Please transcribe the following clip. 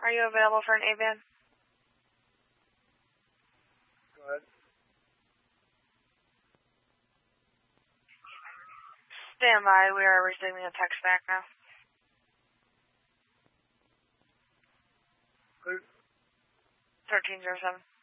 Are you available for an A-van? Go ahead. Stand by. We are receiving a text back now. Clear. 1307.